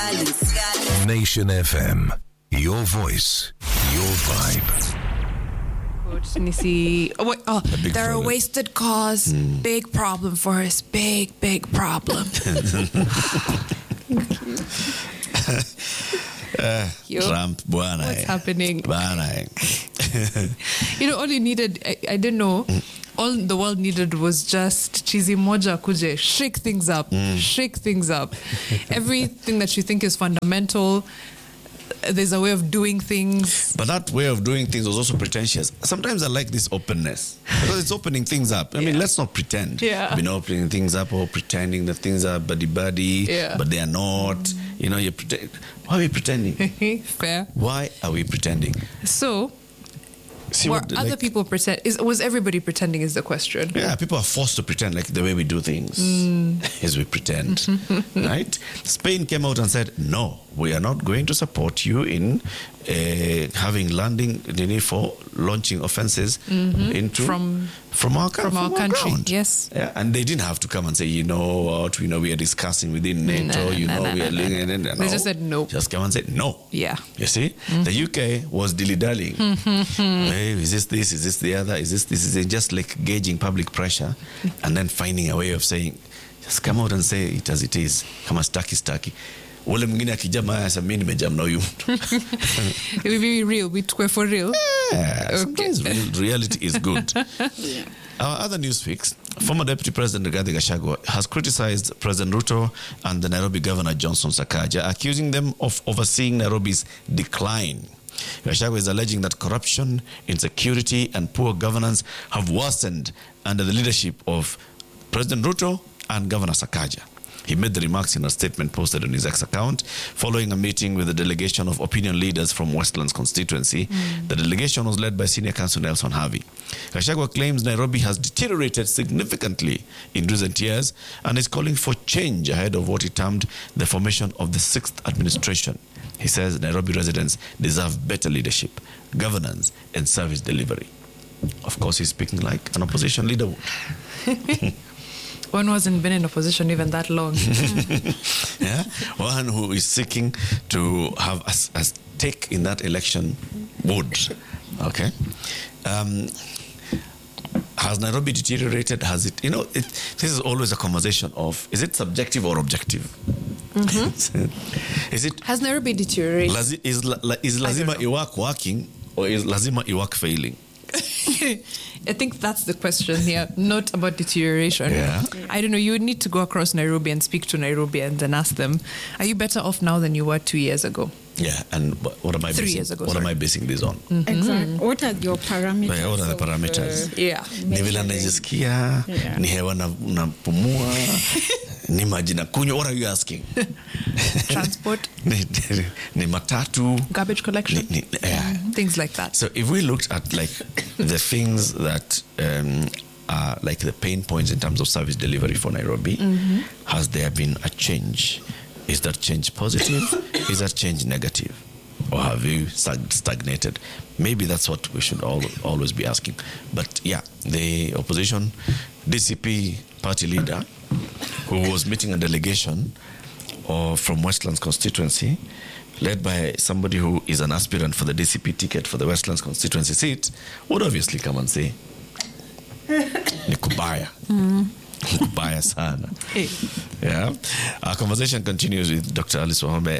Nation FM. Your voice, your vibe. Nisi. There are wasted cars. Big problem for us. Big problem. Trump, bwana. What's happening? Bwana. All you needed, I didn't know. All the world needed was just chizi moja kuje, shake things up. Everything that you think is fundamental, there's a way of doing things. But that way of doing things was also pretentious. Sometimes I like this openness because it's opening things up. I mean, let's not pretend. Yeah. Opening things up or pretending that things are buddy, but they are not. You pretend. Why are we pretending? Fair. Why are we pretending? So, other people pretend? Was everybody pretending is the question. Yeah, people are forced to pretend, like the way we do things is we pretend, right? Spain came out and said, no, we are not going to support you in having landing for launching offenses into from our country. Ground. Yes. Yeah, and they didn't have to come and say, we are discussing within NATO, we are living. They just said no. Just come and say no. Yeah. You see, the UK was dilly-dallying. Hey, is this, is this the other, is this, just like gauging public pressure and then finding a way of saying, just come out and say it as it is. Kama staki. Wale mwingine akijama asa mimi nimejam na huyu. We be real, we twe for real. Yeah, sometimes reality is good. Our other news fix, former Deputy President Rigathi Gachagua has criticized President Ruto and the Nairobi Governor Johnson Sakaja, accusing them of overseeing Nairobi's decline. Gachagua is alleging that corruption, insecurity, and poor governance have worsened under the leadership of President Ruto and Governor Sakaja. He made the remarks in a statement posted on his X account following a meeting with a delegation of opinion leaders from Westlands constituency. The delegation was led by Senior Counsel Nelson Harvey. Gachagua claims Nairobi has deteriorated significantly in recent years and is calling for change ahead of what he termed the formation of the 6th administration. He says Nairobi residents deserve better leadership, governance, and service delivery. Of course, he's speaking like an opposition leader would. One wasn't been in opposition even that long. Yeah, one who is seeking to have a stake in that election would. Okay. Has Nairobi deteriorated? Has it? This is always a conversation of, is it subjective or objective? Is it? Has Nairobi deteriorated? Is lazima iwak working or is lazima iwak failing? I think that's the question here, not about deterioration. Yeah. I don't know, you would need to go across Nairobi and speak to Nairobians and ask them, are you better off now than you were 2 years ago? Yeah, and what am I 3 basing, years ago, what am I basing this on? Exactly. What are your parameters? What are the parameters? Yeah. Ni vile najisikia, ni hewa napumua, ni maji na kunywa. What are you asking? Transport. Ni matatu. Garbage collection. Things like that. So if we looked at like the things that are like the pain points in terms of service delivery for Nairobi, has there been a change? Is that change positive? Is that change negative? Or have you stagnated? Maybe that's what we should always be asking. But yeah, the opposition DCP party leader who was meeting a delegation from Westlands constituency, led by somebody who is an aspirant for the DCP ticket for the Westlands constituency seat, would obviously come and say, Nikubaya. Nikubaya sana. Yeah. Our conversation continues with Dr. Alice Wahome,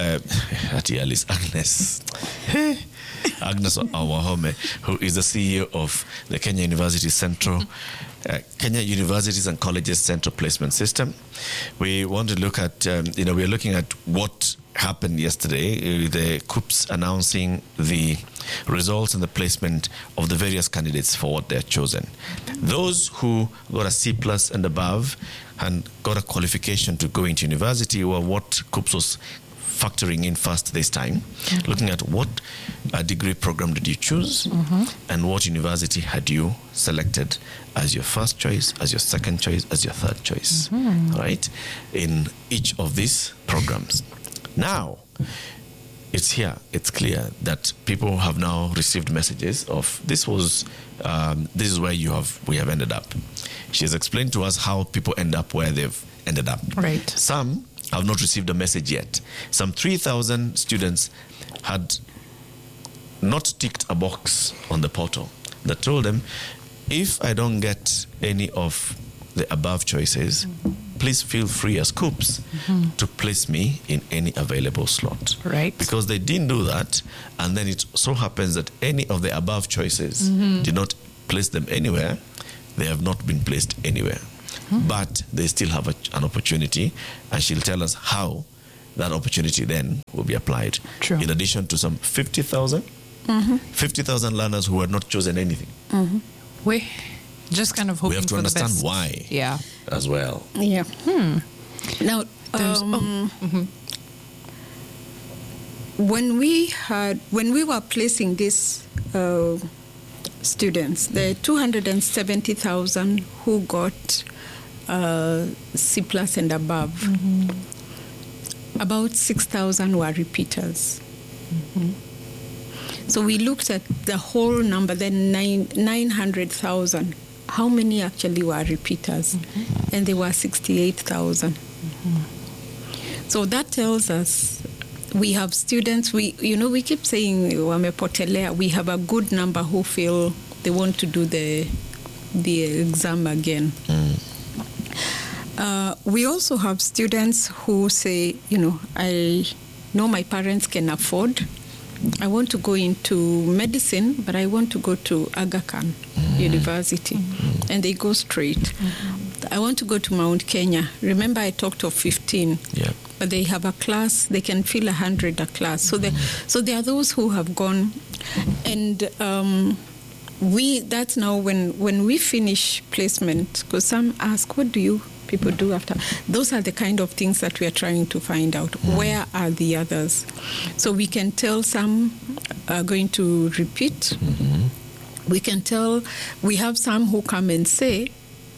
Agnes Wahome, who is the CEO of the Kenya University Central, Kenya Universities and Colleges Central Placement System. We want to look at, we're looking at what happened yesterday, the COOPs announcing the results and the placement of the various candidates for what they're chosen. Those who got a C plus and above and got a qualification to go into university were what COOPs was factoring in first this time, looking at what degree program did you choose and what university had you selected as your first choice, as your second choice, as your third choice, right, in each of these programs. Now, it's here, it's clear that people have now received messages of this is where we have ended up. She has explained to us how people end up where they've ended up. Right. Some have not received a message yet. Some 3,000 students had not ticked a box on the portal that told them, if I don't get any of the above choices, please feel free as COOPS to place me in any available slot. Right. Because they didn't do that, and then it so happens that any of the above choices did not place them anywhere, they have not been placed anywhere. But they still have an opportunity, and she'll tell us how that opportunity then will be applied. True. In addition to some 50,000 learners who had not chosen anything. We just kind of hoping We have to for the understand best. why Yeah. as well. Yeah. Now, There's- when we were placing these students, the 270,000 who got C+ and above, about 6,000 were repeaters. So we looked at the whole number, then 900,000. How many actually were repeaters? And they were 68,000. So that tells us we have students, we keep saying wamepotelea. We have a good number who feel they want to do the exam again. We also have students who say, I know my parents can afford. I want to go into medicine, but I want to go to Aga Khan University. And they go straight. I want to go to Mount Kenya. Remember, I talked of 15. Yeah. But they have a class, they can fill 100 a class. So there are those who have gone. And that's now when we finish placement, because some ask, what do you people do after? Those are the kind of things that we are trying to find out. Where are the others? So we can tell some are going to repeat. We can tell, we have some who come and say,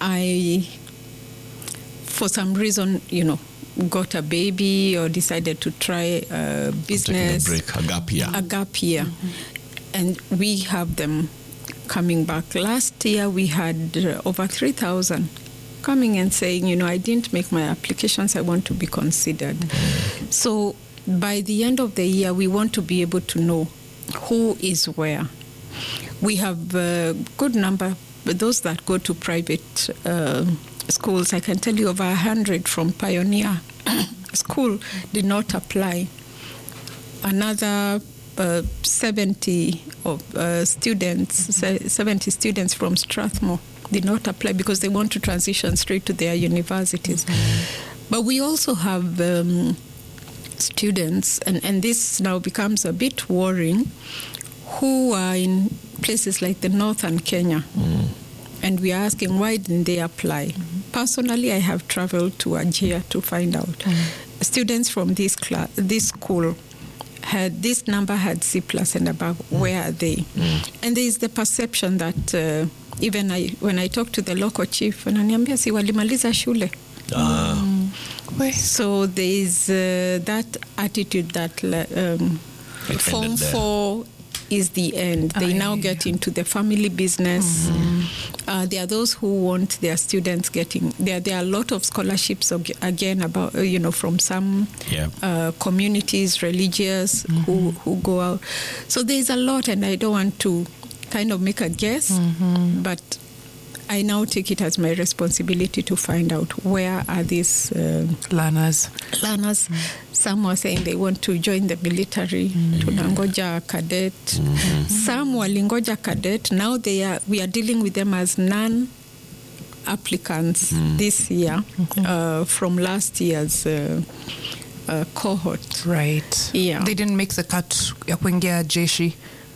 for some reason, got a baby or decided to try a business. Taking a break, a gap year. And we have them coming back. Last year we had over 3,000 coming and saying, I didn't make my applications, I want to be considered. So by the end of the year, we want to be able to know who is where. We have a good number, but those that go to private schools, I can tell you over 100 from Pioneer School did not apply. Another 70 students from Strathmore did not apply because they want to transition straight to their universities. But we also have students, and this now becomes a bit worrying, who are in places like the northern Kenya. And we are asking, why didn't they apply? Personally, I have traveled to Ajia to find out. Students from this school had this number had C+ and above. Where are they? And there is the perception that even when I talk to the local chief, ananiambia si walimaliza shule. So there is that attitude that Form 4 is the end. They now get into the family business. There are those who want their students getting there. There are a lot of scholarships again about from some communities, religious who go out. So there is a lot, and I don't want to kind of make a guess, but I now take it as my responsibility to find out where are these learners. Some were saying they want to join the military. Tunangoja cadet. Some walingoja cadet. Now we are dealing with them as non-applicants this year from last year's cohort. Right. Yeah. They didn't make the cut ya kuingia jeshi.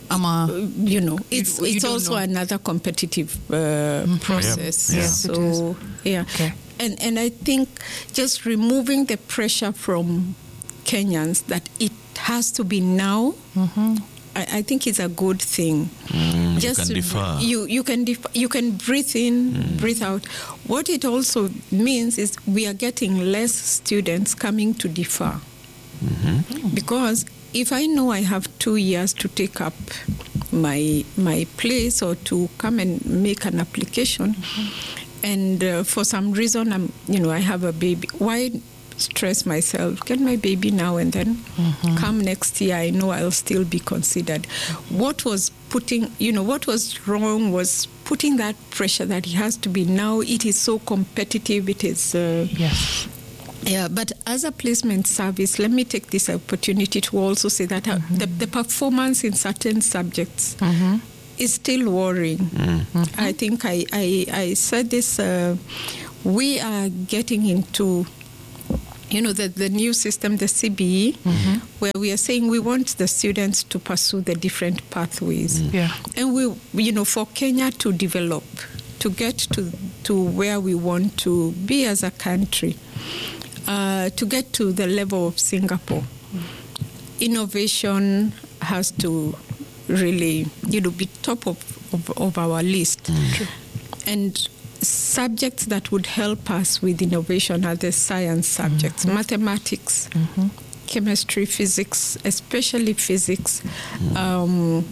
It's also another competitive process. Yes, so Okay. And I think just removing the pressure from Kenyans that it has to be now, I think it's a good thing. You can defer. You can breathe in, breathe out. What it also means is we are getting less students coming to defer. Because if I know I have 2 years to take up my place or to come and make an application, and for some reason I have a baby, why stress myself, get my baby now and then. Come next year, I know I'll still be considered. What was wrong was putting that pressure that he has to be now. It is so competitive. It is. Yes. Yeah, but as a placement service, let me take this opportunity to also say that the performance in certain subjects is still worrying. I think I said this. We are getting into, the new system, the CBE, where we are saying we want the students to pursue the different pathways. Yeah. And we, for Kenya to develop, to get to where we want to be as a country, to get to the level of Singapore, innovation has to really, be top of our list. And subjects that would help us with innovation are the science subjects, mathematics, chemistry, physics, especially physics, and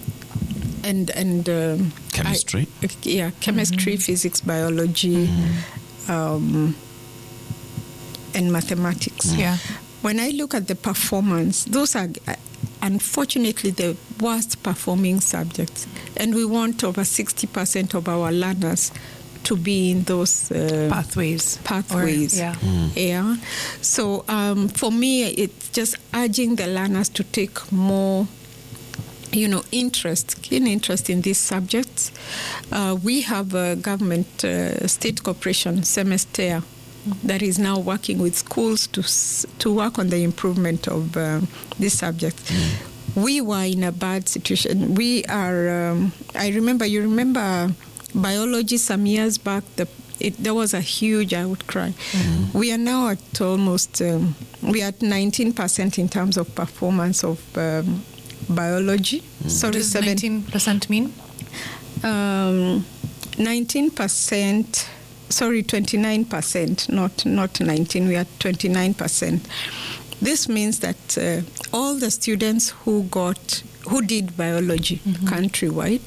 chemistry. Chemistry, physics, biology, and mathematics. Yeah. When I look at the performance, those are unfortunately the worst performing subjects, and we want over 60% of our learners to be in those pathways. Yeah. So for me, it's just urging the learners to take more, keen interest in these subjects. We have a government state corporation, Semester, that is now working with schools to work on the improvement of this subject. We were in a bad situation. We are. You remember biology some years back. There was a huge outcry. We are now at almost. We are at 19% in terms of performance of biology. What does 19% mean? 19%. Sorry, 29%, not 19. We are 29%. This means that all the students who did biology countrywide,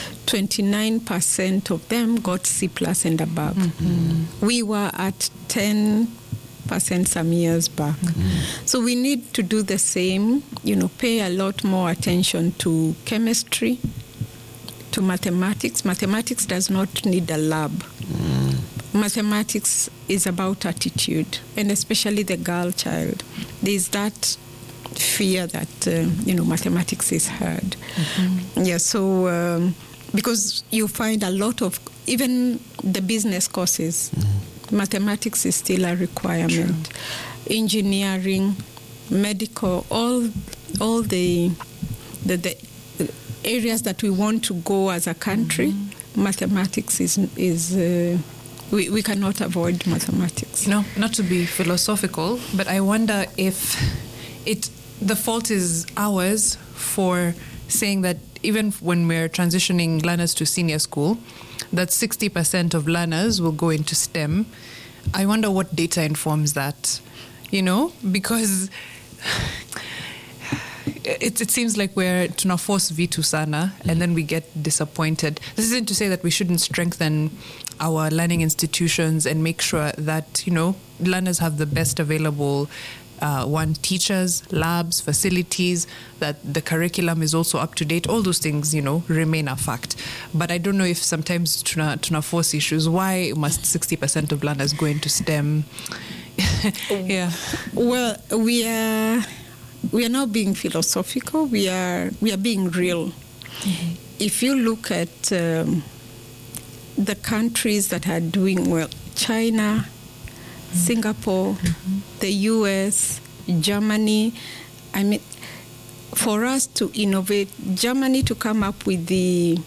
29% of them got C+ and above. We were at 10% some years back. So we need to do the same, pay a lot more attention to chemistry, to mathematics. Mathematics does not need a lab. Mathematics is about attitude, and especially the girl child. There's that fear that, mathematics is hard. Yeah, so because you find a lot of, even the business courses, mathematics is still a requirement. True. Engineering, medical, all the areas that we want to go as a country, mathematics is we cannot avoid mathematics. Not to be philosophical, but I wonder if the fault is ours for saying that even when we're transitioning learners to senior school, that 60% of learners will go into STEM. I wonder what data informs that, because it seems like we're tunaforce vitu sana, and then we get disappointed. This isn't to say that we shouldn't strengthen our learning institutions and make sure that, learners have the best available teachers, labs, facilities, that the curriculum is also up to date. All those things, remain a fact. But I don't know if sometimes tunaforce issues. Why must 60% of learners go into STEM? Yeah. Well, we are not being philosophical. We are being real. If you look at the countries that are doing well, China, Singapore, the US, Germany, for us to innovate, Germany to come up with the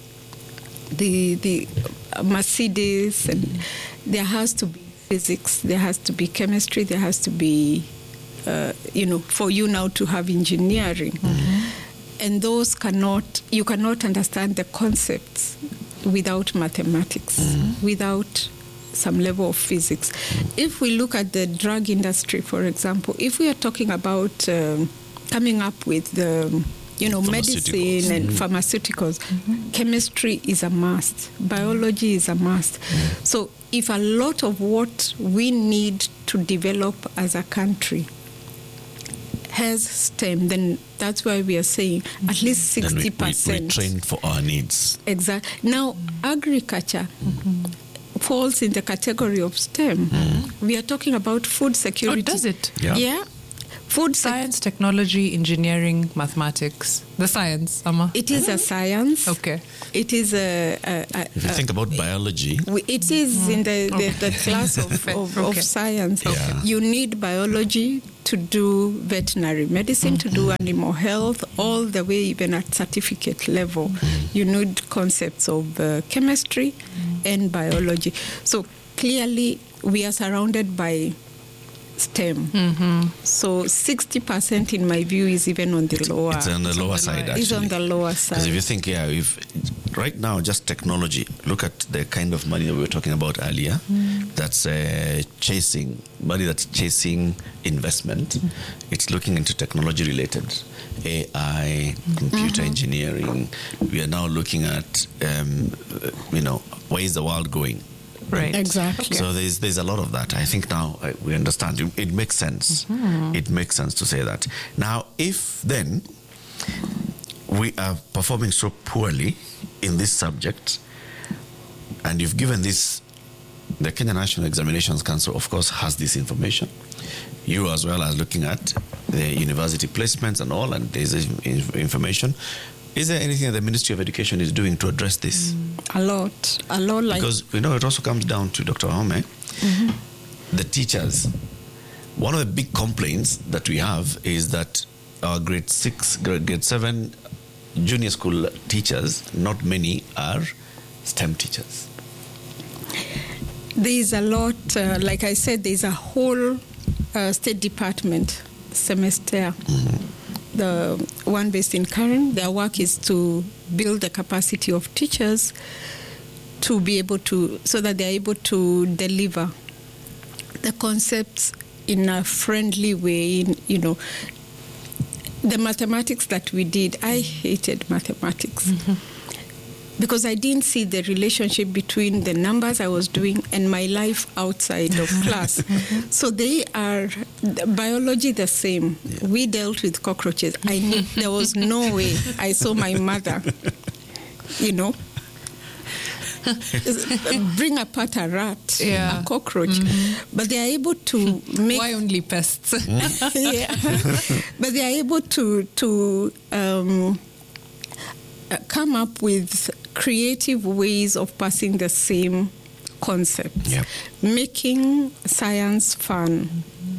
Mercedes, and there has to be physics, there has to be chemistry, there has to be, for you now to have engineering. And those you cannot understand the concepts without mathematics, without some level of physics. If we look at the drug industry, for example, if we are talking about coming up with the medicine and pharmaceuticals. Chemistry is a must. Biology is a must. So if a lot of what we need to develop as a country has STEM, then that's why we are saying at least 60%. We train for our needs. Exactly. Now, agriculture falls in the category of STEM. We are talking about food security. Oh, does it? Yeah. Food science, technology, engineering, mathematics. The science, Amma. It is a science. Okay. It is if you think about biology, it is in the class of science. Yeah. You need biology to do veterinary medicine, to do animal health, all the way even at certificate level. You need concepts of chemistry and biology. So clearly we are surrounded by STEM. So 60% in my view is even on the lower. It's on the lower side, actually. It's on the lower side. Because if you think, if right now just technology, look at the kind of money that we were talking about earlier. That's money that's chasing investment. It's looking into technology related, AI, computer engineering. We are now looking at, where is the world going? Right. Exactly. So there's a lot of that. I think now we understand. It makes sense. It makes sense to say that. Now, if then we are performing so poorly in this subject, and you've given this, the Kenya National Examinations Council, of course, has this information. You as well as looking at the university placements and all, and there's information. Is there anything that the Ministry of Education is doing to address this? A lot. Because it also comes down to Dr. Home, the teachers. One of the big complaints that we have is that our grade 6, grade 7 junior school teachers, not many are STEM teachers. There is a lot, like I said, there's a whole State Department semester. The one based in Karen, their work is to build the capacity of teachers to be able to, so that they're able to deliver the concepts in a friendly way. The mathematics that we did, I hated mathematics. Because I didn't see the relationship between the numbers I was doing and my life outside of class. So they are, biology the same. Yeah. We dealt with cockroaches. I knew there was no way I saw my mother, bring apart a rat, a cockroach. But they are able to make... Why only pests? But they are able to come up with creative ways of passing the same concepts, making science fun.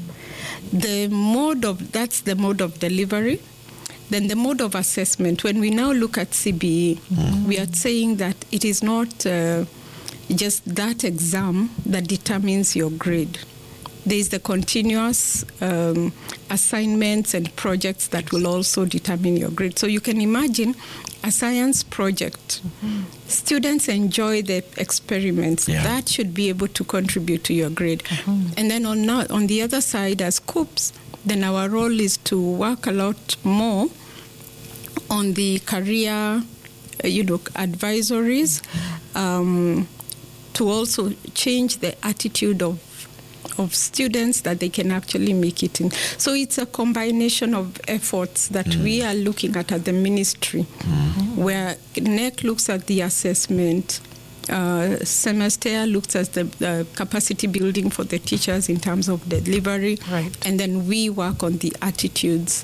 That's the mode of delivery. Then the mode of assessment. When we now look at CBE, we are saying that it is not just that exam that determines your grade. There is the continuous assignments and projects that will also determine your grade. So you can imagine a science project. Students enjoy the experiments. That should be able to contribute to your grade. And then on the other side, as COOPs, then our role is to work a lot more on the career, advisories, to also change the attitude of students that they can actually make it in. So it's a combination of efforts that we are looking at the ministry, where NEC looks at the assessment, semester looks at the capacity building for the teachers in terms of delivery, and then we work on the attitudes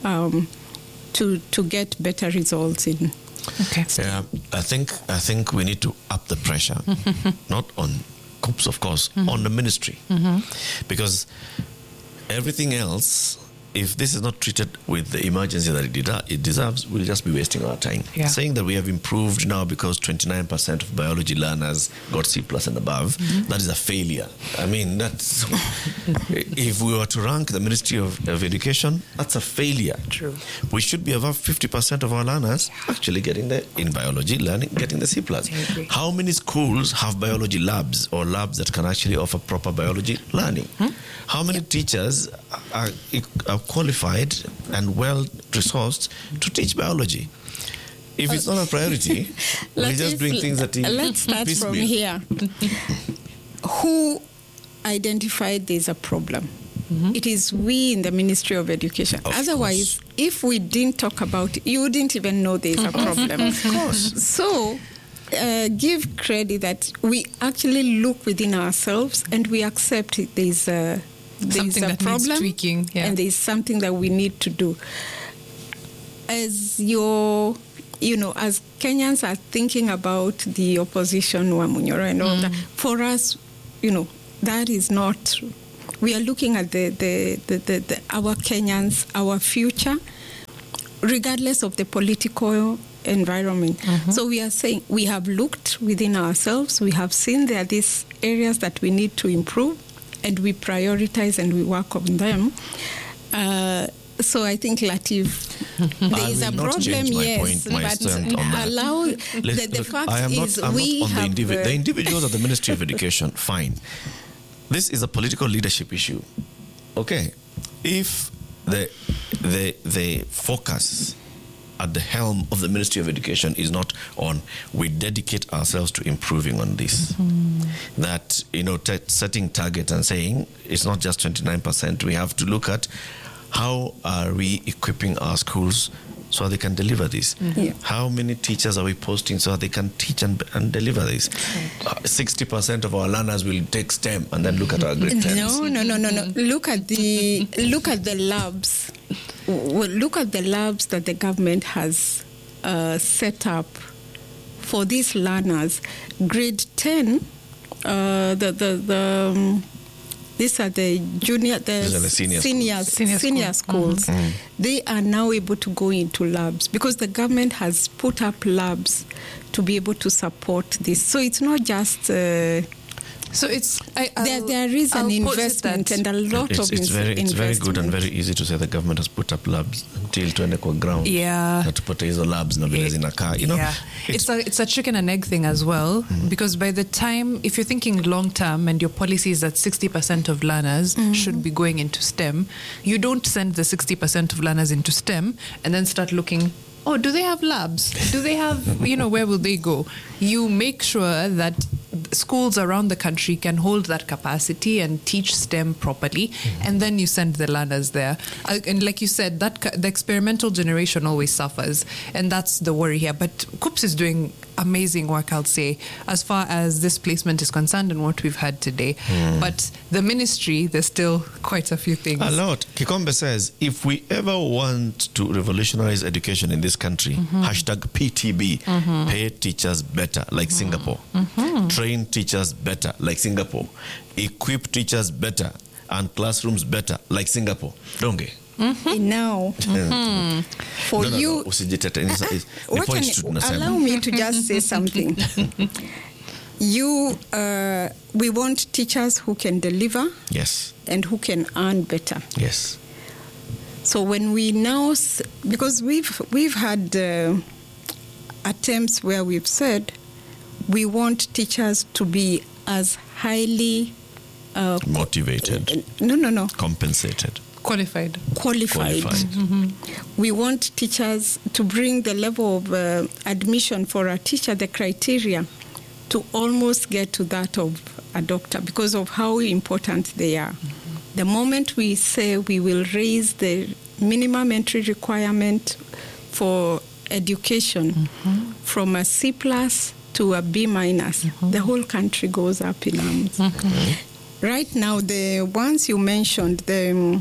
to get better results in. Okay. Yeah, I think we need to up the pressure, not on COOPs, of course, on the ministry, because everything else, if this is not treated with the emergency that it deserves, we'll just be wasting our time. Saying that we have improved now because 29% of biology learners got C+ and above, that is a failure. I mean, that's if we were to rank the Ministry of Education, that's a failure. True. We should be above 50% of our learners actually getting in biology learning, getting the C+. How many schools schools have biology labs or labs that can actually offer proper biology learning? How many teachers are qualified and well-resourced to teach biology? If it's not a priority, we're just doing things that... Let's start from here. Who identified there's a problem? It is we in the Ministry of Education. Otherwise, if we didn't talk about it, you wouldn't even know there's a problem. Of course. So, give credit that we actually look within ourselves and we accept it. There's a problem, needs tweaking, and there's something that we need to do. As as Kenyans are thinking about the opposition, Wamunyoro and all that, for us, that is not. We are looking at our Kenyans, our future, regardless of the political environment. So we are saying we have looked within ourselves. We have seen there are these areas that we need to improve, and we prioritize and we work on them. So I think, Latif, there is a problem, yes, but allow the fact is we have... The individuals at the Ministry of Education, fine. This is a political leadership issue. Okay. If the focus at the helm of the Ministry of Education is not on, we dedicate ourselves to improving on this. That, setting target and saying it's not just 29%, we have to look at how are we equipping our schools so they can deliver this? How many teachers are we posting so they can teach and deliver this? 60% of our learners will take STEM, and then look at our grade 10s. No. Look at the labs. Look at the labs that the government has set up for these learners. Grade 10, these are the senior schools. They are now able to go into labs because the government has put up labs to be able to support this. So it's not just... So it's there is an investment and a lot of investment. It's very good and very easy to say the government has put up labs until tuende kwa ground. Yeah. Na tupate hizo labs na vile zinakaa. It's a chicken and egg thing as well, because by the time, if you're thinking long term and your policy is that 60% of learners should be going into STEM, you don't send the 60% of learners into STEM and then start looking, do they have labs? Do they have, where will they go? You make sure that schools around the country can hold that capacity and teach STEM properly, and then you send the learners there. And like you said, the experimental generation always suffers, and that's the worry here. But KUPS is doing amazing work, I'll say, as far as this placement is concerned and what we've had today. But the ministry, there's still quite a few things. A lot. Kikombe says, if we ever want to revolutionize education in this country, #PTB, pay teachers better, like Singapore. Train teachers better, like Singapore. Equip teachers better and classrooms better, like Singapore. Donge. Now, for you, allow me to just say something. We want teachers who can deliver, yes, and who can earn better, yes. So when we now, because we've had attempts where we've said we want teachers to be as highly motivated, compensated, qualified. We want teachers to bring the level of admission for a teacher, the criteria, to almost get to that of a doctor because of how important they are. The moment we say we will raise the minimum entry requirement for education from a C+ to a B-, the whole country goes up in arms. Right now, the ones you mentioned, the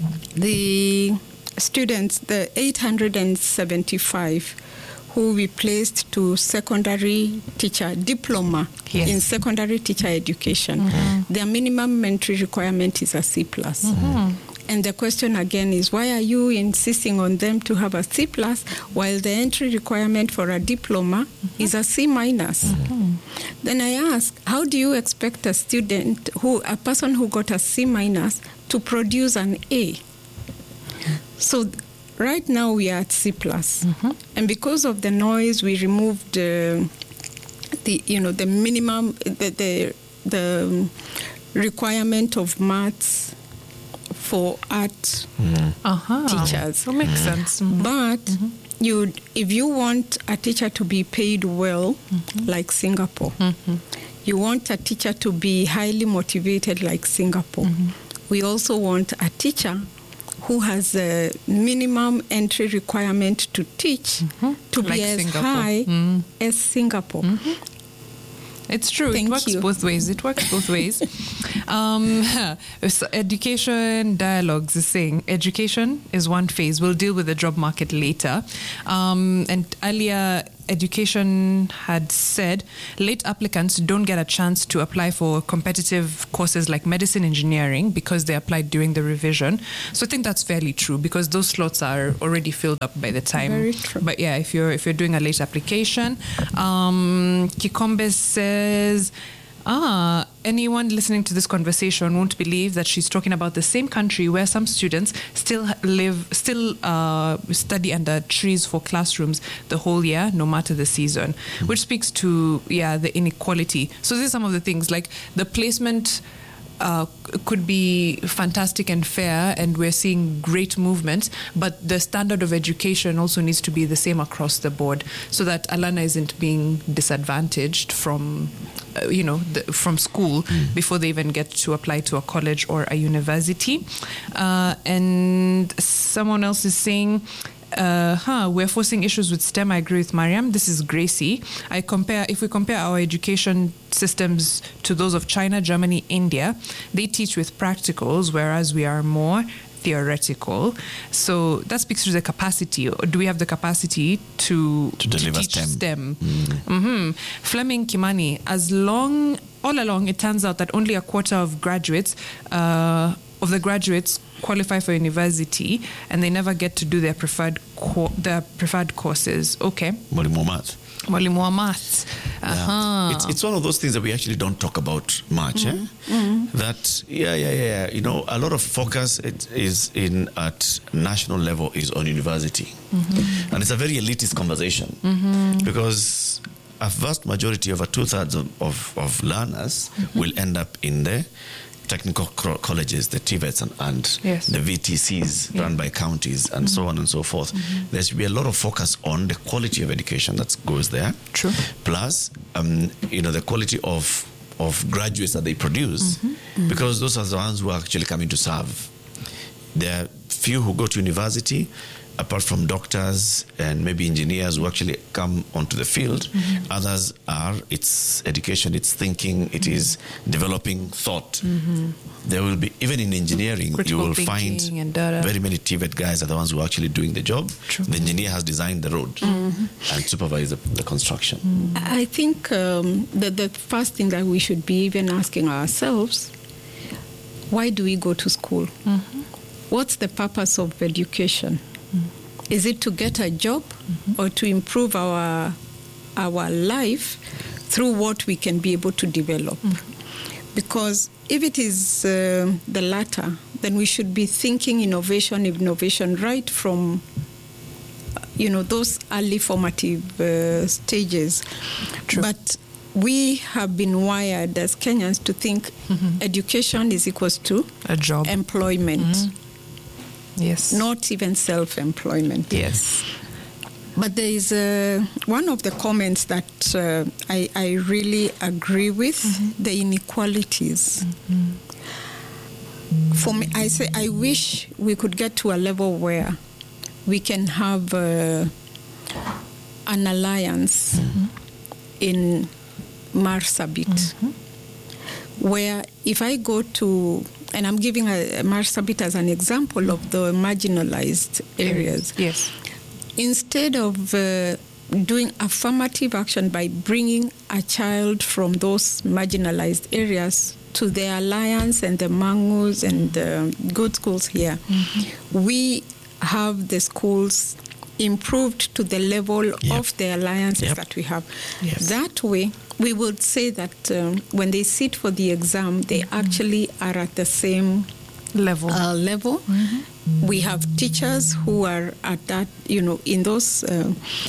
students, the 875 who we placed to secondary teacher diploma in secondary teacher education, their minimum entry requirement is a C+. And the question again is, why are you insisting on them to have a C+ while the entry requirement for a diploma is a C-? Then I ask, how do you expect a person who got a C- to produce an A? So right now we are at C+. And because of the noise, we removed the the minimum, the requirement of maths for art teachers. That makes sense. But if you want a teacher to be paid well, like Singapore, you want a teacher to be highly motivated like Singapore. We also want a teacher who has a minimum entry requirement to teach to Like be as Singapore. high as Singapore. It's true. Thank It works you. both ways. Education Dialogues is saying education is one phase. We'll deal with the job market later. And earlier, education had said late applicants don't get a chance to apply for competitive courses like medicine engineering because they applied during the revision. So I think that's fairly true because those slots are already filled up by the time. Very true. But yeah, if you're doing a late application, Kikombe says, anyone listening to this conversation won't believe that she's talking about the same country where some students still study under trees for classrooms the whole year, no matter the season, which speaks to the inequality. So these are some of the things, like the placement could be fantastic and fair, and we're seeing great movement, but the standard of education also needs to be the same across the board so that Alana isn't being disadvantaged from from school before they even get to apply to a college or a university. And someone else is saying, we're forcing issues with STEM. I agree with Mariam. This is Gracie. If we compare our education systems to those of China, Germany, India, they teach with practicals, whereas we are more theoretical. So that speaks to the capacity. Do we have the capacity to deliver teach STEM? Fleming Kimani, all along, it turns out that only a quarter of graduates qualify for university, and they never get to do their preferred courses. Okay. Mwalimu wa maths. It's one of those things that we actually don't talk about much. That a lot of focus is at national level is on university, and it's a very elitist conversation because a vast majority, over 2/3 of learners will end up in the technical colleges, the TVETs and the VTCs run by counties and so on and so forth. There should be a lot of focus on the quality of education that goes there. True. Plus, the quality of graduates that they produce, because those are the ones who are actually coming to serve. There are few who go to university, apart from doctors and maybe engineers who actually come onto the field. Others it's education, it's thinking, it is developing thought. There will be, even in engineering, Critical you will find very many TVET guys are the ones who are actually doing the job. True. The engineer has designed the road and supervised the construction. I think the first thing that we should be even asking ourselves, why do we go to school? What's the purpose of education? Is it to get a job or to improve our life through what we can be able to develop? Because if it is the latter, then we should be thinking innovation right from those early formative stages. True. But we have been wired as Kenyans to think education is equals to a job, employment. Yes. Not even self-employment. Yes. But there is one of the comments that I really agree with, the inequalities. For me, I say I wish we could get to a level where we can have an alliance in Marsabit, where if I go to, and I'm giving Marsabit as an example of the marginalized areas. Yes. Instead of doing affirmative action by bringing a child from those marginalized areas to the Alliance and the Mangus and the good schools here, we have the schools improved to the level of the alliances that we have. Yes. That way, we would say that when they sit for the exam, they actually are at the same level. We have teachers who are at that, in those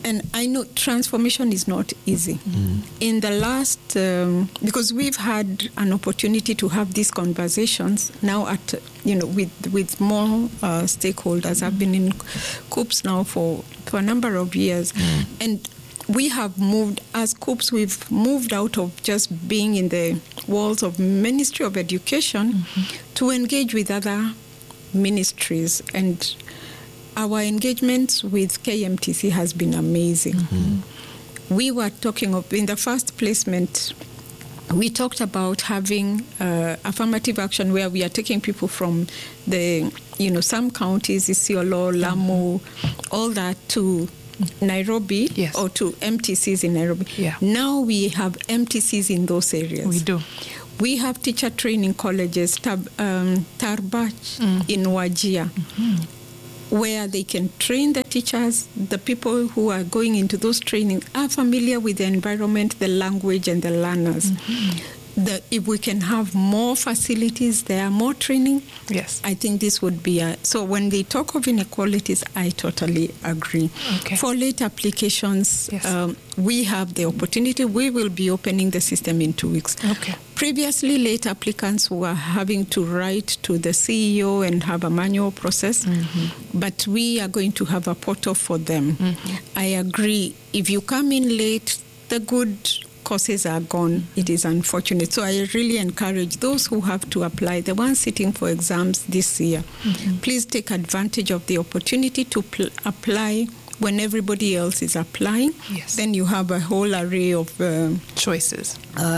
And I know transformation is not easy. In the last, because we've had an opportunity to have these conversations now at, with more stakeholders. I've been in COOPS now for a number of years. And we have moved, as COOPS, we've moved out of just being in the walls of Ministry of Education to engage with other ministries. And our engagement with KMTC has been amazing. We were talking of, in the first placement, we talked about having affirmative action where we are taking people from the, some counties, Isiolo, Lamu, all that, to Nairobi, or to MTCs in Nairobi. Now we have MTCs in those areas. We do. We have teacher training colleges, Tarbach in Wajir, where they can train the teachers. The people who are going into those training are familiar with the environment, the language, and the learners. If we can have more facilities there, more training, I think this would be so when they talk of inequalities, I totally agree. For late applications, we have the opportunity. We will be opening the system in 2 weeks. Previously, late applicants were having to write to the CEO and have a manual process, but we are going to have a portal for them. I agree. If you come in late, the good courses are gone. It is unfortunate. So I really encourage those who have to apply, the ones sitting for exams this year, please take advantage of the opportunity to apply when everybody else is applying. Then you have a whole array of choices.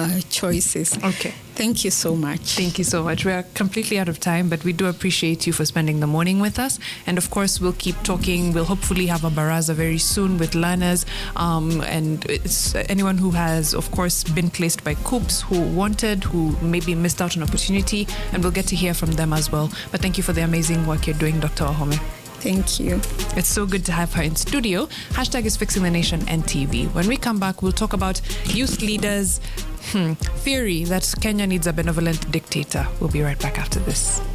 Thank you so much. Thank you so much. We are completely out of time, but we do appreciate you for spending the morning with us. And of course, we'll keep talking. We'll hopefully have a baraza very soon with learners. And it's anyone who has, of course, been placed by COOPS, who maybe missed out on opportunity, and we'll get to hear from them as well. But thank you for the amazing work you're doing, Dr. Wahome. Thank you. It's so good to have her in studio. Hashtag is Fixing the Nation NTV. When we come back, we'll talk about youth leaders' theory that Kenya needs a benevolent dictator. We'll be right back after this.